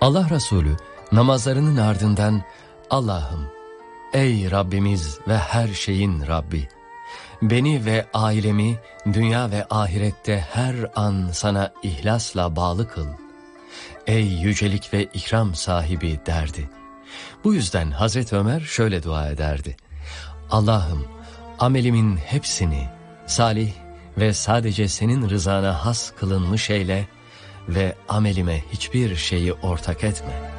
Allah Resulü namazlarının ardından Allah'ım, ey Rabbimiz ve her şeyin Rabbi, beni ve ailemi dünya ve ahirette her an sana ihlasla bağlı kıl. Ey yücelik ve ikram sahibi derdi. Bu yüzden Hazreti Ömer şöyle dua ederdi. Allah'ım, amelimin hepsini salih ve sadece senin rızana has kılınmış eyle ve amelime hiçbir şeyi ortak etme.